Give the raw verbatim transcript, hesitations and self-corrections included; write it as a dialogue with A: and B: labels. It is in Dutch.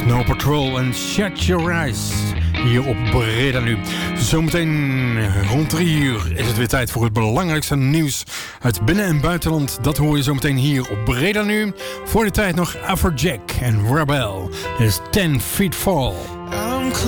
A: Snow Patrol en Shut Your Eyes. Hier op Breda nu. Zometeen rond drie uur is het weer tijd voor het belangrijkste nieuws uit binnen- en buitenland. Dat hoor je zometeen hier op Breda nu. Voor de tijd nog Afrojack en Rebel. Dit is ten feet Fall.
B: I'm